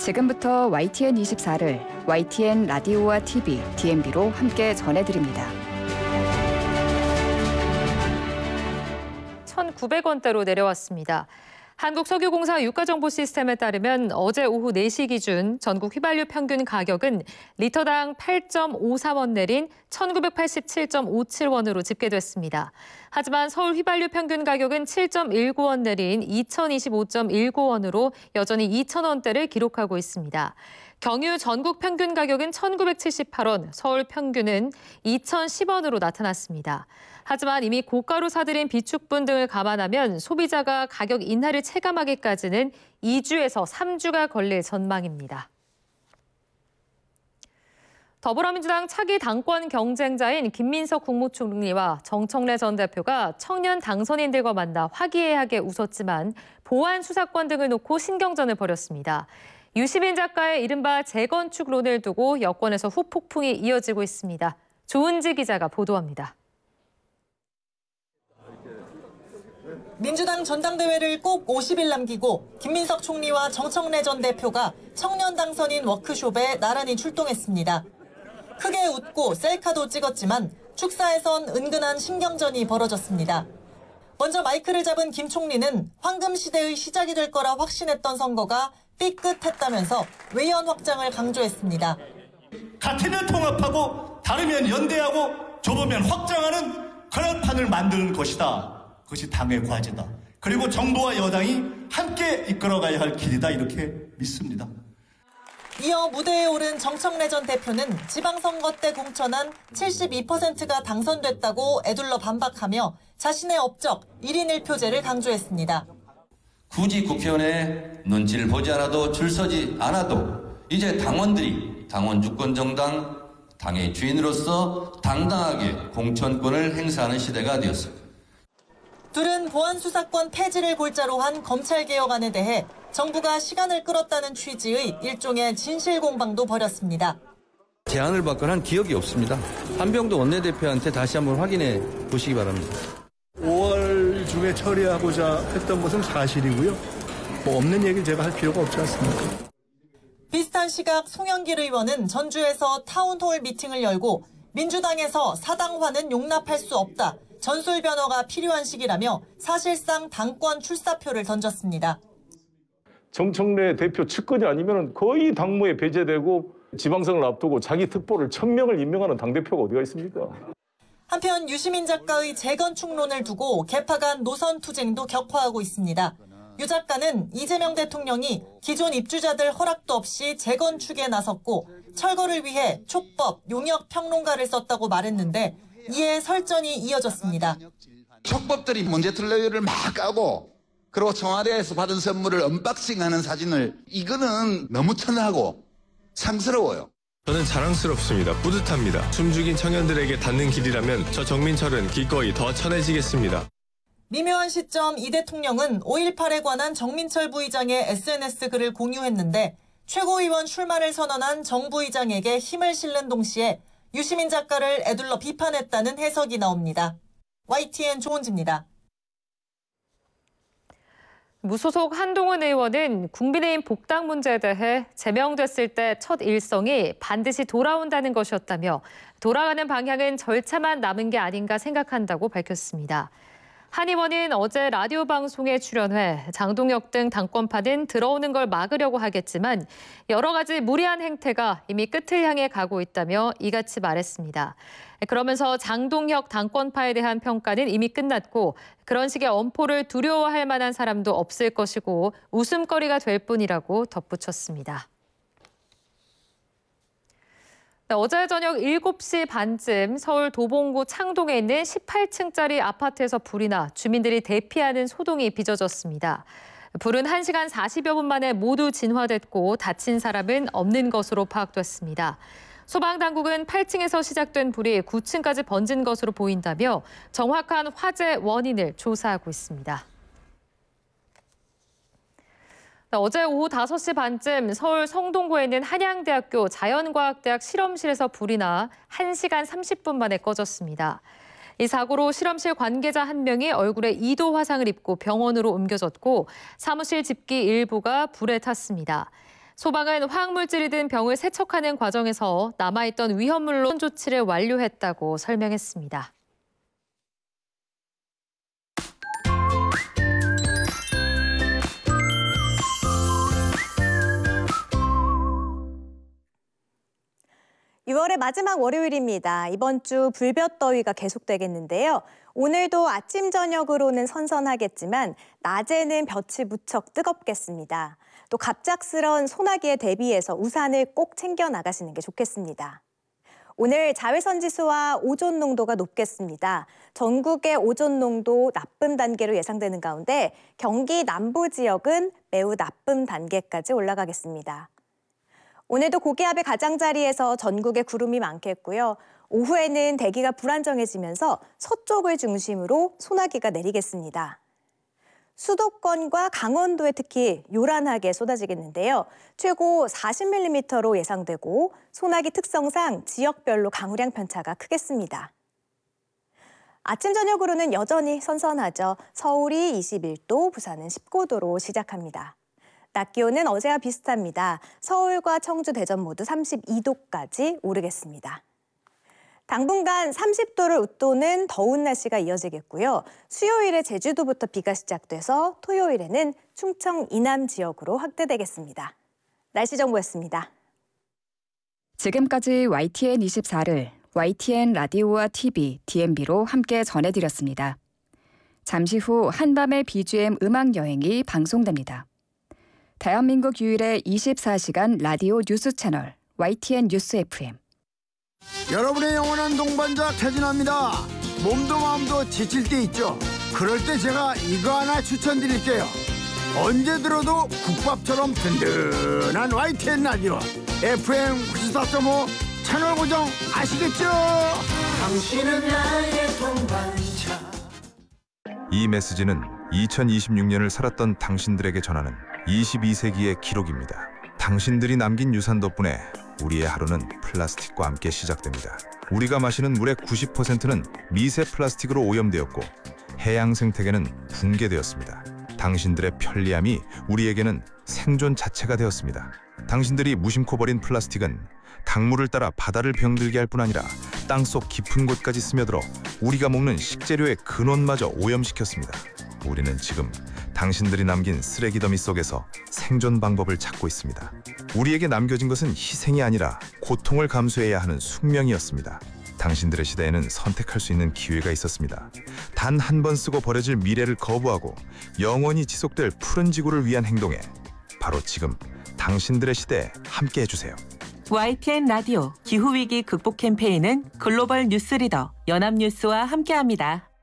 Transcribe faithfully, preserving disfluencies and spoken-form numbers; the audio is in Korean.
지금부터 와이티엔 이십사를 와이티엔 라디오와 티비, 디엠비로 함께 전해드립니다. 천구백 원대로 내려왔습니다. 한국석유공사 유가정보시스템에 따르면 어제 오후 네 시 기준 전국 휘발유 평균 가격은 리터당 팔 점 오삼 원 내린 천구백팔십칠 점 오칠 원으로 집계됐습니다. 하지만 서울 휘발유 평균 가격은 칠 점 일구 원 내린 이천이십오 점 일구 원으로 여전히 이천 원대를 기록하고 있습니다. 경유 전국 평균 가격은 천구백칠십팔 원, 서울 평균은 이천십 원으로 나타났습니다. 하지만 이미 고가로 사들인 비축분 등을 감안하면 소비자가 가격 인하를 체감하기까지는 이 주에서 삼 주가 걸릴 전망입니다. 더불어민주당 차기 당권 경쟁자인 김민석 국무총리와 정청래 전 대표가 청년 당선인들과 만나 화기애애하게 웃었지만 보안 수사권 등을 놓고 신경전을 벌였습니다. 유시민 작가의 이른바 재건축론을 두고 여권에서 후폭풍이 이어지고 있습니다. 조은지 기자가 보도합니다. 민주당 전당대회를 꼭 오십 일 남기고 김민석 총리와 정청래 전 대표가 청년 당선인 워크숍에 나란히 출동했습니다. 크게 웃고 셀카도 찍었지만 축사에선 은근한 신경전이 벌어졌습니다. 먼저 마이크를 잡은 김 총리는 황금 시대의 시작이 될 거라 확신했던 선거가 삐끗했다면서 외연 확장을 강조했습니다. 같으면 통합하고 다르면 연대하고 좁으면 확장하는 그런 판을 만드는 것이다. 그것이 당의 과제다. 그리고 정부와 여당이 함께 이끌어가야 할 길이다. 이렇게 믿습니다. 이어 무대에 오른 정청래 전 대표는 지방선거 때 공천한 칠십이 퍼센트가 당선됐다고 애둘러 반박하며 자신의 업적 일 인 일 표제를 강조했습니다. 굳이 국회의원의 눈치를 보지 않아도 줄 서지 않아도 이제 당원들이 당원 유권 정당, 당의 주인으로서 당당하게 공천권을 행사하는 시대가 되었습니다. 둘은 보안 수사권 폐지를 골자로 한 검찰개혁안에 대해 정부가 시간을 끌었다는 취지의 일종의 진실 공방도 벌였습니다. 제안을 받거나 한 기억이 없습니다. 한병도 원내대표한테 다시 한번 확인해 보시기 바랍니다. 오월 중에 처리하고자 했던 것은 사실이고요. 뭐 없는 얘기를 제가 할 필요가 없지 않습니까? 비슷한 시각 송영길 의원은 전주에서 타운홀 미팅을 열고 민주당에서 사당화는 용납할 수 없다. 전술 변화가 필요한 시기라며 사실상 당권 출사표를 던졌습니다. 정청래 대표 측근이 아니면 거의 당무에 배제되고 지방선을 앞두고 자기 특보를 천 명을 임명하는 당대표가 어디가 있습니까? 한편 유시민 작가의 재건축론을 두고 개파 간 노선 투쟁도 격화하고 있습니다. 유 작가는 이재명 대통령이 기존 입주자들 허락도 없이 재건축에 나섰고 철거를 위해 촉법, 용역 평론가를 썼다고 말했는데 이에 설전이 이어졌습니다. 촉법들이 문제틀레이를 막 까고 그리고 청와대에서 받은 선물을 언박싱하는 사진을 이거는 너무 천하고 상스러워요. 저는 자랑스럽습니다. 뿌듯합니다. 숨죽인 청년들에게 닿는 길이라면 저 정민철은 기꺼이 더 천해지겠습니다. 미묘한 시점 이 대통령은 오일팔에 관한 정민철 부의장의 에스엔에스 글을 공유했는데 최고위원 출마를 선언한 정 부의장에게 힘을 실는 동시에 유시민 작가를 애둘러 비판했다는 해석이 나옵니다. 와이티엔 조은지입니다. 무소속 한동훈 의원은 국민의힘 복당 문제에 대해 제명됐을 때 첫 일성이 반드시 돌아온다는 것이었다며 돌아가는 방향은 절차만 남은 게 아닌가 생각한다고 밝혔습니다. 한 의원은 어제 라디오 방송에 출연해 장동혁 등 당권파는 들어오는 걸 막으려고 하겠지만 여러 가지 무리한 행태가 이미 끝을 향해 가고 있다며 이같이 말했습니다. 그러면서 장동혁 당권파에 대한 평가는 이미 끝났고 그런 식의 엄포를 두려워할 만한 사람도 없을 것이고 웃음거리가 될 뿐이라고 덧붙였습니다. 어제 저녁 일곱 시 반쯤 서울 도봉구 창동에 있는 십팔 층짜리 아파트에서 불이 나 주민들이 대피하는 소동이 빚어졌습니다. 불은 한 시간 사십여 분 만에 모두 진화됐고 다친 사람은 없는 것으로 파악됐습니다. 소방당국은 팔 층에서 시작된 불이 구 층까지 번진 것으로 보인다며 정확한 화재 원인을 조사하고 있습니다. 어제 오후 다섯 시 반쯤 서울 성동구에 있는 한양대학교 자연과학대학 실험실에서 불이 나 한 시간 삼십 분 만에 꺼졌습니다. 이 사고로 실험실 관계자 한 명이 얼굴에 이 도 화상을 입고 병원으로 옮겨졌고 사무실 집기 일부가 불에 탔습니다. 소방은 화학물질이 든 병을 세척하는 과정에서 남아있던 위험물로 조치를 완료했다고 설명했습니다. 유월의 마지막 월요일입니다. 이번 주 불볕더위가 계속되겠는데요. 오늘도 아침 저녁으로는 선선하겠지만 낮에는 볕이 무척 뜨겁겠습니다. 또 갑작스런 소나기에 대비해서 우산을 꼭 챙겨 나가시는 게 좋겠습니다. 오늘 자외선 지수와 오존 농도가 높겠습니다. 전국의 오존 농도 나쁨 단계로 예상되는 가운데 경기 남부 지역은 매우 나쁨 단계까지 올라가겠습니다. 오늘도 고기압의 가장자리에서 전국에 구름이 많겠고요. 오후에는 대기가 불안정해지면서 서쪽을 중심으로 소나기가 내리겠습니다. 수도권과 강원도에 특히 요란하게 쏟아지겠는데요. 최고 사십 밀리미터로 예상되고 소나기 특성상 지역별로 강우량 편차가 크겠습니다. 아침 저녁으로는 여전히 선선하죠. 서울이 이십일 도, 부산은 십구 도로 시작합니다. 낮 기온은 어제와 비슷합니다. 서울과 청주, 대전 모두 삼십이 도까지 오르겠습니다. 당분간 삼십 도를 웃도는 더운 날씨가 이어지겠고요. 수요일에 제주도부터 비가 시작돼서 토요일에는 충청 이남 지역으로 확대되겠습니다. 날씨 정보였습니다. 지금까지 와이티엔 이십사를 와이티엔 라디오와 티비, 디엠비로 함께 전해드렸습니다. 잠시 후 한밤의 비지엠 음악 여행이 방송됩니다. 대한민국 유일의 이십사 시간 라디오 뉴스 채널 와이티엔 뉴스 에프엠. 여러분의 영원한 동반자 태진아입니다. 몸도 마음도 지칠 때 있죠. 그럴 때 제가 이거 하나 추천드릴게요. 언제 들어도 국밥처럼 든든한 와이티엔 라디오 에프엠 구십사 점 오 채널 고정 아시겠죠? 당신은 나의 동반자. 이 메시지는 이천이십육 년을 살았던 당신들에게 전하는 이십이 세기의 기록입니다. 당신들이 남긴 유산 덕분에 우리의 하루는 플라스틱과 함께 시작됩니다. 우리가 마시는 물의 구십 퍼센트는 미세 플라스틱으로 오염되었고 해양 생태계는 붕괴되었습니다. 당신들의 편리함이 우리에게는 생존 자체가 되었습니다. 당신들이 무심코 버린 플라스틱은 강물을 따라 바다를 병들게 할 뿐 아니라 땅속 깊은 곳까지 스며들어 우리가 먹는 식재료의 근원마저 오염시켰습니다. 우리는 지금 당신들이 남긴 쓰레기 더미 속에서 생존 방법을 찾고 있습니다. 우리에게 남겨진 것은 희생이 아니라 고통을 감수해야 하는 숙명이었습니다. 당신들의 시대에는 선택할 수 있는 기회가 있었습니다. 단 한 번 쓰고 버려질 미래를 거부하고 영원히 지속될 푸른 지구를 위한 행동에 바로 지금 당신들의 시대에 함께 해주세요. 와이티엔 라디오 기후위기 극복 캠페인은 글로벌 뉴스리더 연합뉴스와 함께합니다.